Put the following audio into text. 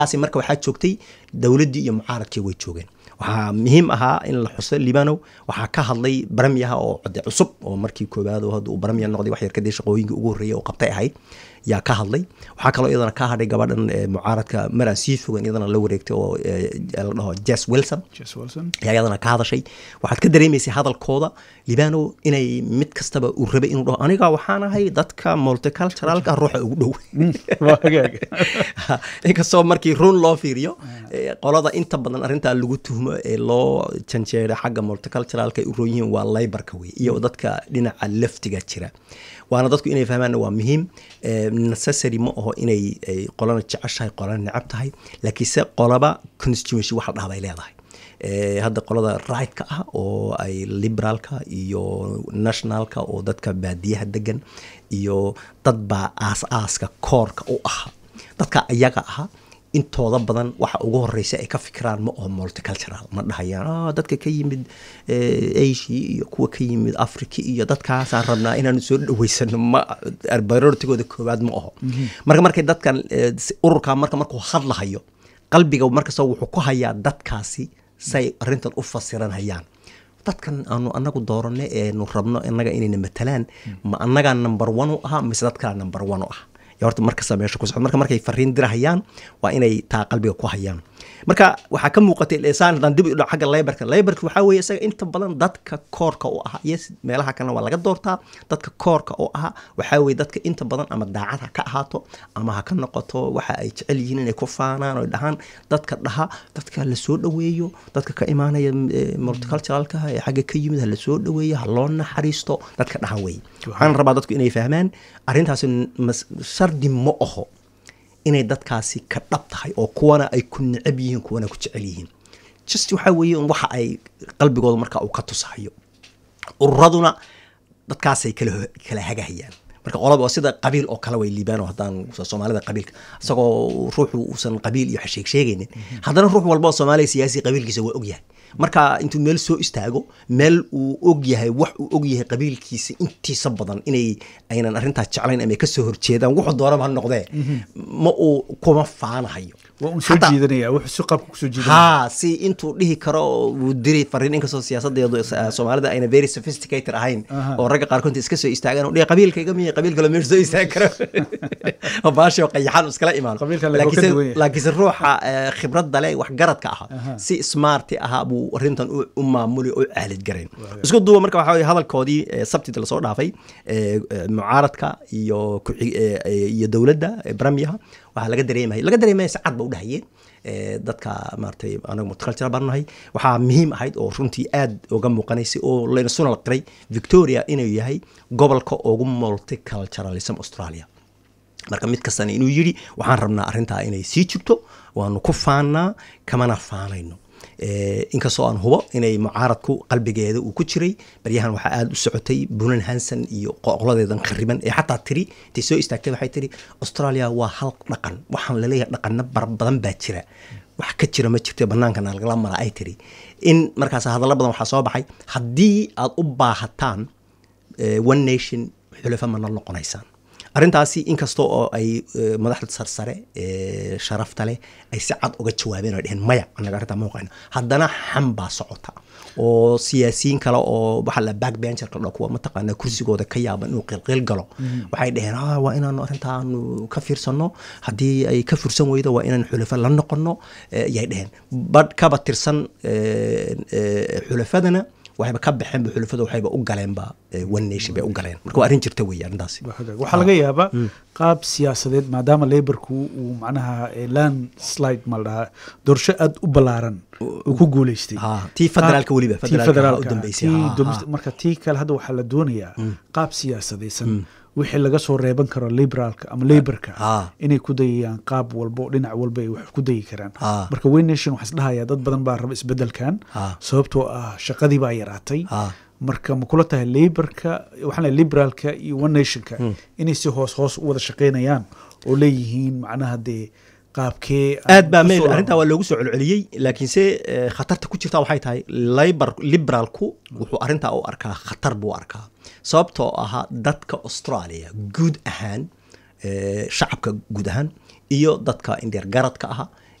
asi marka waxaa joogtay dowladdii iyo mucaaradkii way joogeen waxaa muhiim ahaa in la xuso Libano waxaa ka hadlay baramiyaha oo cod cusub oo markii koobaad oo hadda uu baramiya noqday wax yar kadib shaqooyinkii ugu horreeyay oo qabtay ahayd yaa ka hadlay waxaa kaloo iyadana ka hadhay gabadhan mucaaradka maraan sii fogan iyadana la wareegtay oo la dhaho Jess Wilson yaa iyadana ka hadashay waxaad ka dareemaysay hadalkooda Libano inay mid kastaba uu rabay inuu dhaho aniga waxaan ahay dadka multiculturalka ruuxa ugu dhow inkastoo markii run loo fiiriyo qolada inta badan arrintaa lagu tuhmo ee loo janjeeray xagga multiculturalka ay u roon yihiin waa Labourka wey iyo dadka dhinaca leftiga jira waana dadku inay fahmaan waa muhiim necessary ma aho inay qolana jeceshahay qolana necab tahay laakiinse qolaba constituency waxa dhaabay leedahay hadda qolada right-ka ah oo ay liberalka iyo nationalka oo dadka baadiyaha degan iyo dad baa aas-aaska koorka u aha dadka ayaga aha intooda badan waxa ugu horeysa ay ka fikiraan ma oo multicultural ma dhahayaan dadka ka yimid Asia iyo kuwa ka yimid Africa iyo dadkaas aan rabnaa inaan soo dhaweysano ma priority-gooda koowaad ma aho markay dadkan ururka markuu hadlahayo qalbiga markasta wuxuu ku hayaa dadkaasi say arrintan u fasiranayaan dadkan aanu anagu dooranay ee nu rabno inaga inayna matalaan ma anaga number 1 u aha mise dadka number 1 u ah horta marka meesha ku socod markay fariin dirahayaan waa inay taa qalbiga ku hayaan marka waxa ka muuqatay leesaan hadan dib u dhac xagga Labourka waxa weeye isaga inta badan dadka koorka u ah yes meelaha kana waa laga doortaa dadka koorka u ah waxa weeye dadka inta badan ama daacad ka ahaato ama ha ka noqoto waxa ay jecel yihiin inay ku faanaan oo dhahan dadka dhaha dadka la soo dhaweeyo dadka ka imaanaya multiculturalka ee xagga ka yimid la soo dhaweeyo ha loo naxariisto dadka dhaha weey waxaan rabaa dadku inay fahmaan arrintaas shardi ma aho inay dadkaasi ka dhab tahay oo kuwana ay ku necab yihiin kuwana ku jecel yihiin just waxa weeye waxa ay qalbigooda marka uu ka tusayo ururaduna dadkaas ay kala hagahayaan marka qolaba sida qabiil oo kala way Libano hadaan Soomaalida qabiilka asagoo ruuxu uusan qabiil iyo sheegaynin hadana ruux walba oo Soomaali siyaasi qabiilkiisa waa ogyahay marka intuu meel soo istaago meel uu ogyahay wax uu ogyahay qabiilkiisa intiisa badan inay aynan arrinta jeclayn ama ka soo horjeedaan wuxuu doonaba noqdee ma uu kuma faanahayo waa soo jiidanaya wuxuu si qabku soo jiidanaya si intuu dhihi karo uu diray fariin in ka soo siyaasadeedu Soomaalida ayna very sophisticated ahayn oo rag qaar koonta iska soo istaagaan oo qabiilkayga miya qabiilka la meel soo istaag karo oo baasho qayaxan iskala imaan laakiin ruuxa khibradda leh wax garadka ah si smart ah buu arrintan u maamuli oo caalid gareyn isku duuba marka waxa weeye hadalkoodii sabtida la soo dhaafay mucaaradka iyo dawladda baramiyaha waxa laga dareemay sacad ba u dhahayeen dadka maartay anagu multicultural barnahay waxa muhiim ahayd oo runtii aad uga muuqanaysay oo leena soo nalqiray Victoria inuu yahay gobolka ugu multiculturalism Australia marka mid kastana inuu yiri waxaan rabnaa arrinta inay sii jirto waanu ku faanaa kamana faanayno inkastoo aan hubo inay mucaaradku qalbigeeda uu ku jiray baryahan waxa aad u socotay Bunan Hansen iyo qoladeedan khariban ee xataa tiri tii soo istaagtay waxay tiri Australia waa hal dhaqan waxaan la leeyahay dhaqanna badan baa jira wax ka jira ma jirto banaanka laga mara ay tiri in markaas hadallo badan waxa soo baxay haddii aad u baahataan one nation xulafo ma noqonaysaan arrintaasi inkastoo oo ay madaxda sarsare sharafta leh ay si cad uga jawaabeen oo dhaheen maya anaga arrinta ma oqayno haddana xamba socota oo siyaasiyiin kale oo waxa la backbencher ka dhaqo mataqaana kursigooda ka yaaban inuu qilqil galo waxay dhaheen waa inaan arrintaan ka fiirsano haddii ay ka fursan weydo waa inaan xulafo la noqono yay dhaheen bad ka batirsan xulafadana waxba ka baxeen xulafada waxayba u galeen ba one nation bay u galeen marka waa arrin jirta weeyaan intaasi waxa laga yaabaa qaab siyaasadeed maadaama Labourku uu macnaha landslide malda dorsho aad u balaaran uu ku guuleystay tii federaalka waliba federaalka u dambeysay marka tii kale hadda waxa la doonayaa qaab siyaasadeedsan wixii laga soo reeban karo liberalka ama Labourka inay ku dayayaan qaab walba dhinac walba ay wax ku dayi karaan marka One Nation waxa isdhahayaa dad badan baa raba isbedelkan sababtoo ah shaqadii baa yaraatay marka ma kula tahay Labourka waxaan liberalka iyo One Nationka inay si hoos u wada shaqeynayaan oo leeyihiin macnaha dee qaabkee aad baa meel arrinta waa loogu soo celceliyay laakiin se khatarta ku jirta waxay tahay liberalku wuxuu arrinta u arkaa khatar buu arkaa sababtoo ah dadka Australia guud ahaan shacabka guud ahaan iyo dadka indheer garadka ah